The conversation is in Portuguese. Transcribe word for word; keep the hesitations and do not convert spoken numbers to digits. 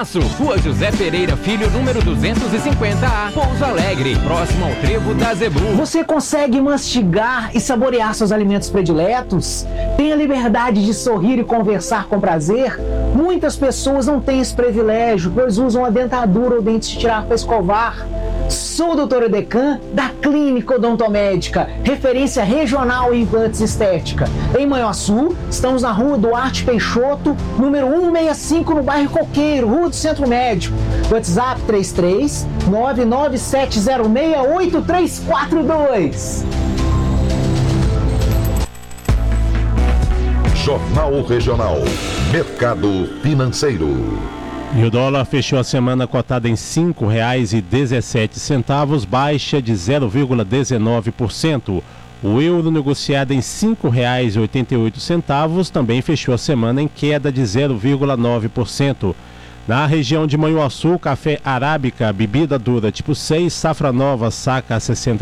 Aço, Rua José Pereira Filho, número duzentos e cinquenta A, Pouso Alegre, próximo ao trevo da Zebu. Você consegue mastigar e saborear seus alimentos prediletos? Tem a liberdade de sorrir e conversar com prazer? Muitas pessoas não têm esse privilégio, pois usam a dentadura ou dentes de tirar para escovar. Sou o doutor Edecan, da Clínica Odontomédica, referência regional em implantes estética. Em Manhuaçu, estamos na Rua Duarte Peixoto, número cento e sessenta e cinco, no bairro Coqueiro, Rua do Centro Médico. WhatsApp três três nove nove sete zero seis oito três quatro dois. Jornal Regional. Mercado Financeiro. E o dólar fechou a semana cotada em cinco reais e dezessete centavos, baixa de zero vírgula dezenove por cento. O euro negociado em cinco reais e oitenta e oito centavos também fechou a semana em queda de zero vírgula nove por cento. Na região de Manhuaçu, café arábica, bebida dura tipo seis, safra nova, saca a sessenta